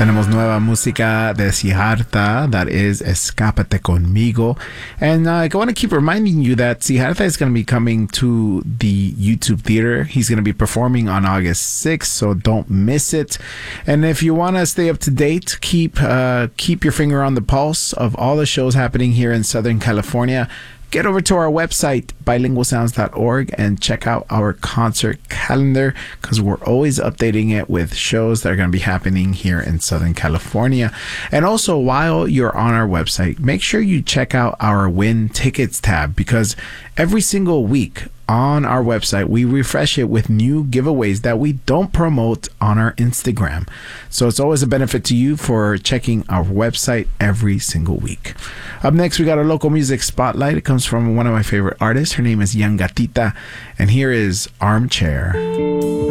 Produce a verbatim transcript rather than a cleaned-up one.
Tenemos nueva música de Siddhartha, that is Escápate Conmigo. And uh, I want to keep reminding you that Siddhartha is going to be coming to the YouTube Theater. He's going to be performing on August sixth, so don't miss it. And if you want to stay up to date, keep uh, keep your finger on the pulse of all the shows happening here in Southern California. Get over to our website, bilingual sounds dot org, and check out our concert calendar, because we're always updating it with shows that are going to be happening here in Southern California. And also, while you're on our website, make sure you check out our Win Tickets tab, because every single week on our website, we refresh it with new giveaways that we don't promote on our Instagram. So it's always a benefit to you for checking our website every single week. Up next, we got a local music spotlight. It comes from one of my favorite artists. Her name is Young Gatita, and here is Armchair.